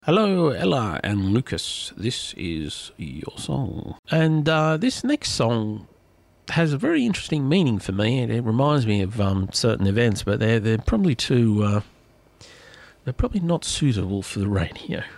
Hello, Ella and Lucas. This is your song. And this next song has a very interesting meaning for me. It reminds me of certain events, but they're probably they're probably not suitable for the radio.